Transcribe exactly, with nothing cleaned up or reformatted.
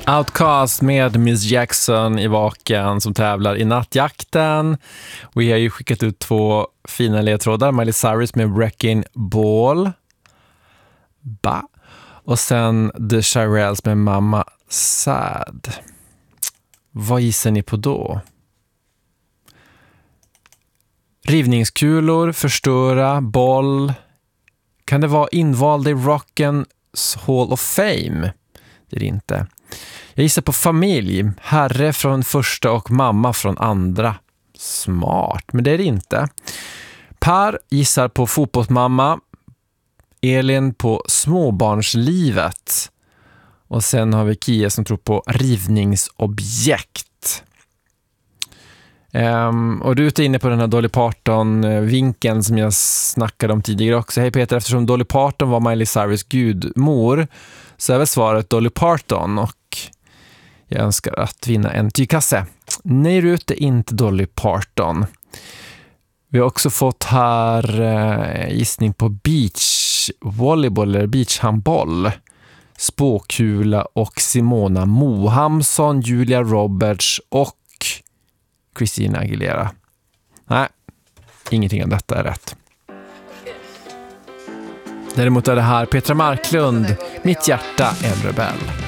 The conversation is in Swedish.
Outcast med Miss Jackson i vaken som tävlar i nattjakten. Vi har ju skickat ut två fina ledtrådar. Miley Cyrus med Wrecking Ball. Ba. Och sen The Shirelles med Mama Sad. Vad gissar ni på då? Rivningskulor, förstöra, boll. Kan det vara invald i Rockens Hall of Fame? Det är det inte. Jag gissar på familj. Herre från första och mamma från andra. Smart, men det är det inte. Per gissar på fotbollsmamma. Elin på småbarnslivet. Och sen har vi Kia som tror på rivningsobjekt. Um, och du är ute inne på den här Dolly Parton-vinkeln som jag snackade om tidigare också. Hej Peter, eftersom Dolly Parton var Miley Cyrus gudmor så är väl svaret Dolly Parton och jag önskar att vinna en tygkasse. Nej, Rut är inte Dolly Parton. Vi har också fått här eh, gissning på beach volleyboll eller beachhandboll. Spåkula och Simona Mohamsson, Julia Roberts och Christina Aguilera. Nej, ingenting av detta är rätt. Däremot är det här Petra Marklund, Mitt hjärta en rebell.